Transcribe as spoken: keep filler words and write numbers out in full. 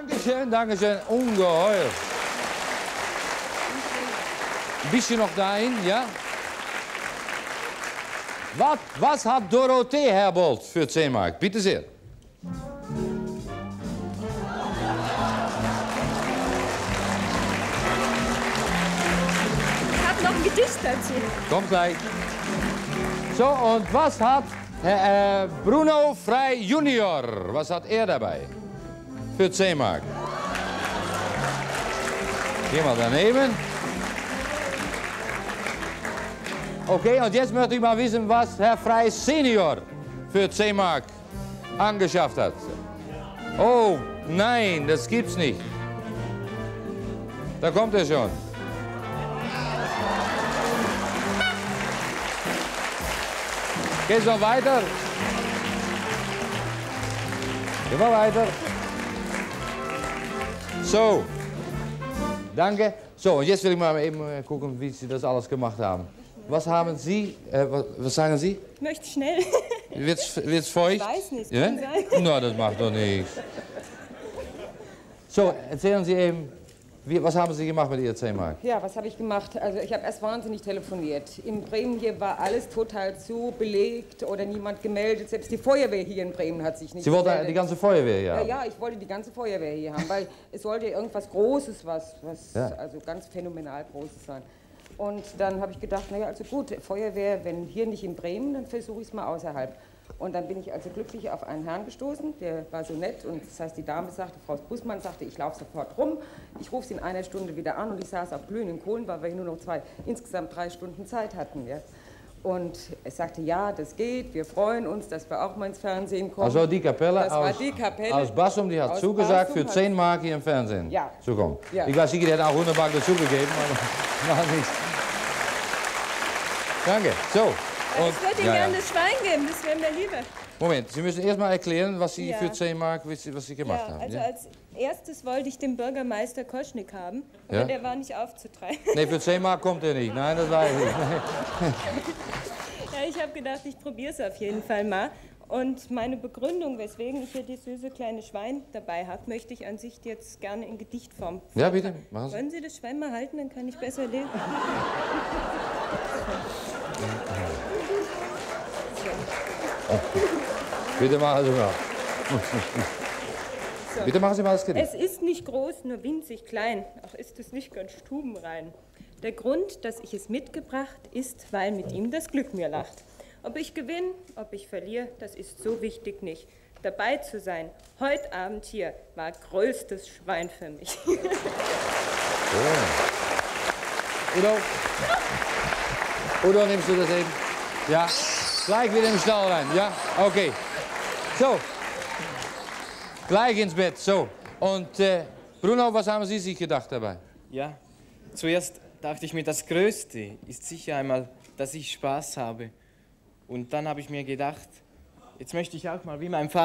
Dankeschön, Dankeschön. Ungeheuer. Ein bisschen noch dahin, ja? Was, was hat Dorothee Herbold für zehn Mark? Bitte sehr. Ich habe noch ein Gedicht dazu. Kommt gleich. So, und was hat Herr, äh, Bruno Frey Junior, was hat er dabei? Für zehn Mark. Geh mal daneben. Okay, und jetzt möchte ich mal wissen, was Herr Frey Senior für zehn Mark angeschafft hat. Oh, nein, das gibt's nicht. Da kommt er schon. Geht's noch weiter? Gehen wir weiter. So. Danke. So, und jetzt will ich mal eben gucken, wie Sie das alles gemacht haben. Was haben Sie, äh, was, was sagen Sie? Ich möchte schnell. Wird's, wird's feucht? Ich weiß nicht, ja? kann sein. Na, das macht doch nichts. So, erzählen Sie eben, wie, was haben Sie gemacht mit Ihren zehn Mark? Ja, was habe ich gemacht? Also ich habe erst wahnsinnig telefoniert. In Bremen hier war alles total zu, belegt oder niemand gemeldet. Selbst die Feuerwehr hier in Bremen hat sich nicht Sie wollten gemeldet. die ganze Feuerwehr hier haben? Ja, ja, ich wollte die ganze Feuerwehr hier haben, weil es sollte irgendwas Großes, was, was Ja. also ganz phänomenal Großes sein. Und dann habe ich gedacht, naja, also gut, Feuerwehr, wenn hier nicht in Bremen, dann versuche ich es mal außerhalb. Und dann bin ich also glücklich auf einen Herrn gestoßen, der war so nett und das heißt, die Dame sagte, Frau Bussmann sagte, ich laufe sofort rum, ich rufe sie in einer Stunde wieder an und ich saß auf glühenden Kohlen, weil wir nur noch zwei, insgesamt drei Stunden Zeit hatten. Ja. Und er sagte, ja, das geht, wir freuen uns, dass wir auch mal ins Fernsehen kommen. Also die Kapelle, das aus, war die Kapelle aus Bassum, die hat aus zugesagt, Bassum für hat- zehn Mark hier im Fernsehen Ja. zu kommen. Ja. Ich weiß, Sie hätten auch hundert Mark dazugegeben, aber macht nichts. Danke. So. Und, Ich würde Ihnen ja, ja. gerne das Schwein geben, das wäre mir lieber. Moment, Sie müssen erst mal erklären, was Sie Ja. für zehn Mark, was Sie, was Sie gemacht Ja, haben. also ja? als erstes wollte ich den Bürgermeister Koschnick haben, aber Ja? der war nicht aufzutreiben. Nee, für zehn Mark kommt er nicht. Nein, das weiß ich nicht. Ja, ich habe gedacht, ich probiere es auf jeden Fall mal. Und meine Begründung, weswegen ich hier das süße kleine Schwein dabei habe, möchte ich an sich jetzt gerne in Gedichtform. Ja, bitte, machen Sie. Wollen Sie das Schwein mal halten, dann kann ich besser lesen. Bitte machen Sie mal. So. Bitte machen Sie mal das Gedicht. Es ist nicht groß, nur winzig klein, auch ist es nicht ganz stubenrein. Der Grund, dass ich es mitgebracht, ist, weil mit ihm das Glück mir lacht. Ob ich gewinne, ob ich verliere, das ist so wichtig nicht. Dabei zu sein, heute Abend hier, war größtes Schwein für mich. Udo? Udo, nimmst du das eben? Ja. Gleich wieder im Stall rein, ja? Okay. So. Gleich ins Bett, so. Und äh, Bruno, was haben Sie sich gedacht dabei? Ja, zuerst dachte ich mir, das Größte ist sicher einmal, dass ich Spaß habe. Und dann habe ich mir gedacht, jetzt möchte ich auch mal wie mein Vater